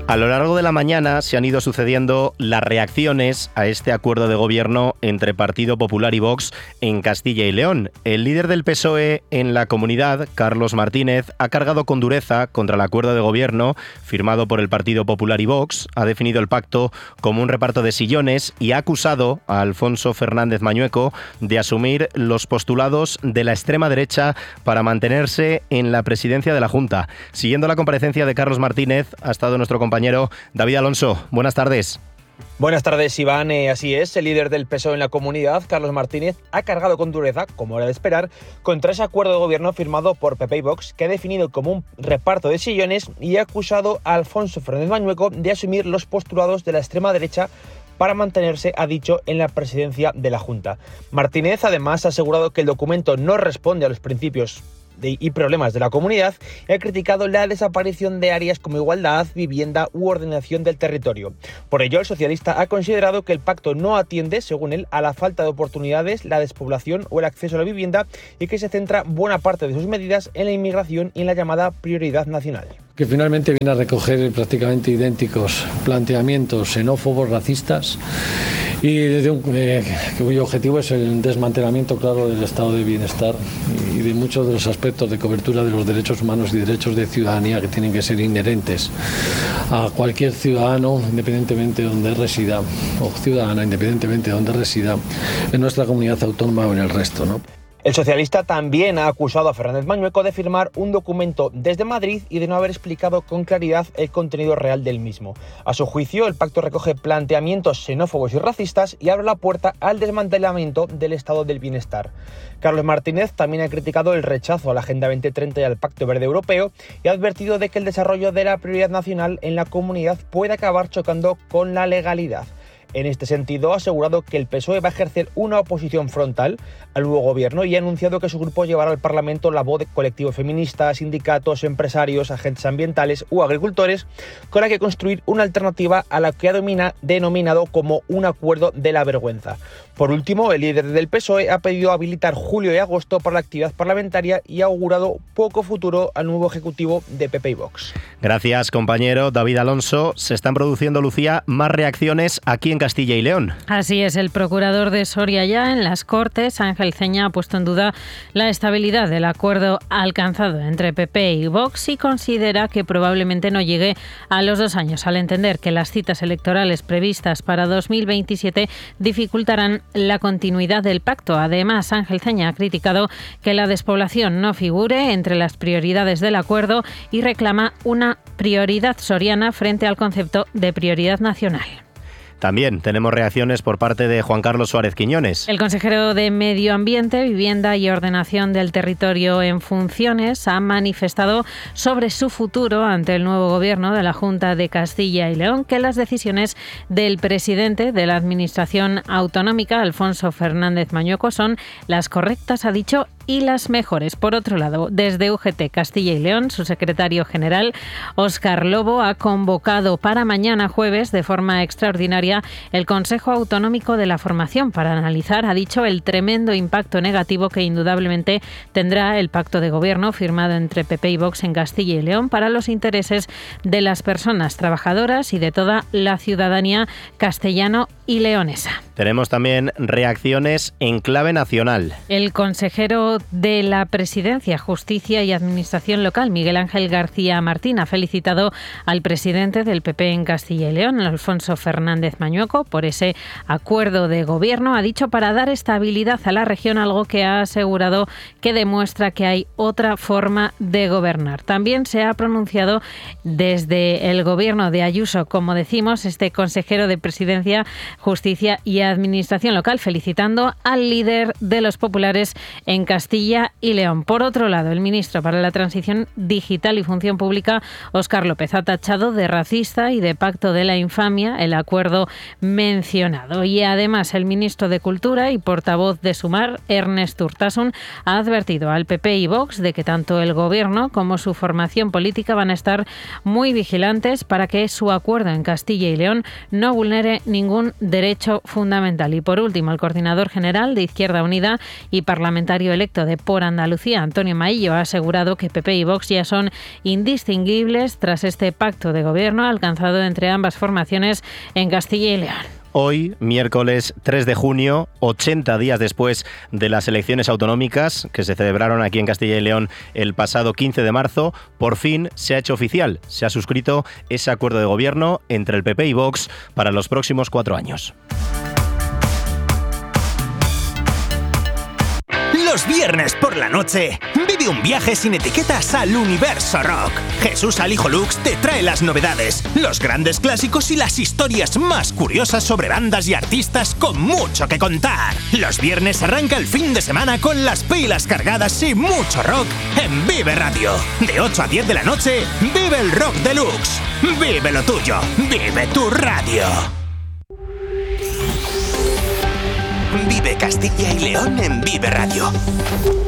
A lo largo de la mañana se han ido sucediendo las reacciones a este acuerdo de gobierno entre Partido Popular y Vox en Castilla y León. El líder del PSOE en la comunidad, Carlos Martínez, ha cargado con dureza contra el acuerdo de gobierno firmado por el Partido Popular y Vox, ha definido el pacto como un reparto de sillones y ha acusado a Alfonso Fernández Mañueco de asumir los postulados de la extrema derecha para mantenerse en la presidencia de la Junta. Siguiendo la comparecencia de Carlos Martínez, ha estado nuestro compañero David Alonso. Buenas tardes. Buenas tardes, Iván. Así es, el líder del PSOE en la comunidad, Carlos Martínez, ha cargado con dureza, como era de esperar, contra ese acuerdo de gobierno firmado por PP y Vox, que ha definido como un reparto de sillones y ha acusado a Alfonso Fernández Mañueco de asumir los postulados de la extrema derecha para mantenerse, ha dicho, en la presidencia de la Junta. Martínez, además, ha asegurado que el documento no responde a los principios y problemas de la comunidad y ha criticado la desaparición de áreas como igualdad, vivienda u ordenación del territorio. Por ello, el socialista ha considerado que el pacto no atiende, según él, a la falta de oportunidades, la despoblación o el acceso a la vivienda y que se centra buena parte de sus medidas en la inmigración y en la llamada prioridad nacional. Que finalmente viene a recoger prácticamente idénticos planteamientos xenófobos, racistas y cuyo objetivo es el desmantelamiento claro del estado de bienestar y de muchos de los aspectos de cobertura de los derechos humanos y derechos de ciudadanía que tienen que ser inherentes a cualquier ciudadano independientemente de donde resida o ciudadana independientemente de donde resida en nuestra comunidad autónoma o en el resto, ¿no? El socialista también ha acusado a Fernández Mañueco de firmar un documento desde Madrid y de no haber explicado con claridad el contenido real del mismo. A su juicio, el pacto recoge planteamientos xenófobos y racistas y abre la puerta al desmantelamiento del estado del bienestar. Carlos Martínez también ha criticado el rechazo a la Agenda 2030 y al Pacto Verde Europeo y ha advertido de que el desarrollo de la prioridad nacional en la comunidad puede acabar chocando con la legalidad. En este sentido, ha asegurado que el PSOE va a ejercer una oposición frontal al nuevo gobierno y ha anunciado que su grupo llevará al Parlamento la voz de colectivos feministas, sindicatos, empresarios, agentes ambientales u agricultores, con la que construir una alternativa a la que ha denominado como un acuerdo de la vergüenza. Por último, el líder del PSOE ha pedido habilitar julio y agosto para la actividad parlamentaria y ha augurado poco futuro al nuevo ejecutivo de PP y Vox. Gracias, compañero David Alonso. Se están produciendo, Lucía, más reacciones aquí en Castilla y León. Así es, el procurador de Soria ya en las Cortes, Ángel Ceña, ha puesto en duda la estabilidad del acuerdo alcanzado entre PP y Vox y considera que probablemente no llegue a los 2 años, al entender que las citas electorales previstas para 2027 dificultarán la continuidad del pacto. Además, Ángel Ceña ha criticado que la despoblación no figure entre las prioridades del acuerdo y reclama una prioridad soriana frente al concepto de prioridad nacional. También tenemos reacciones por parte de Juan Carlos Suárez Quiñones. El consejero de Medio Ambiente, Vivienda y Ordenación del Territorio en funciones ha manifestado sobre su futuro ante el nuevo gobierno de la Junta de Castilla y León que las decisiones del presidente de la Administración Autonómica, Alfonso Fernández Mañueco, son las correctas, ha dicho, y las mejores. Por otro lado, desde UGT Castilla y León, su secretario general, Óscar Lobo, ha convocado para mañana jueves, de forma extraordinaria, el Consejo Autonómico de la Formación para analizar, ha dicho, el tremendo impacto negativo que indudablemente tendrá el pacto de gobierno firmado entre PP y Vox en Castilla y León para los intereses de las personas trabajadoras y de toda la ciudadanía castellano y leonesa. Tenemos también reacciones en clave nacional. El consejero de la Presidencia, Justicia y Administración Local, Miguel Ángel García Martín, ha felicitado al presidente del PP en Castilla y León, Alfonso Fernández Mañueco, por ese acuerdo de gobierno, ha dicho, para dar estabilidad a la región, algo que ha asegurado que demuestra que hay otra forma de gobernar. También se ha pronunciado desde el gobierno de Ayuso, como decimos, este consejero de Presidencia, Justicia y Administración Local, felicitando al líder de los populares en Castilla y León. Por otro lado, el ministro para la Transición Digital y Función Pública, Óscar López, ha tachado de racista y de pacto de la infamia el acuerdo mencionado. Y además, el ministro de Cultura y portavoz de Sumar, Ernest Urtasun, ha advertido al PP y Vox de que tanto el Gobierno como su formación política van a estar muy vigilantes para que su acuerdo en Castilla y León no vulnere ningún derecho fundamental. Y por último, el coordinador general de Izquierda Unida y parlamentario electo de Por Andalucía, Antonio Maillo, ha asegurado que PP y Vox ya son indistinguibles tras este pacto de gobierno alcanzado entre ambas formaciones en Castilla y León. Hoy, miércoles 3 de junio, 80 días después de las elecciones autonómicas que se celebraron aquí en Castilla y León el pasado 15 de marzo, por fin se ha hecho oficial, se ha suscrito ese acuerdo de gobierno entre el PP y Vox para los próximos 4 años. Los viernes por la noche, vive un viaje sin etiquetas al universo rock. Jesús Alijo Lux te trae las novedades, los grandes clásicos y las historias más curiosas sobre bandas y artistas con mucho que contar. Los viernes arranca el fin de semana con las pilas cargadas y mucho rock en Vive Radio. De 8 a 10 de la noche, vive el rock deluxe. Vive lo tuyo, vive tu radio. Vive Castilla y León en Vive Radio.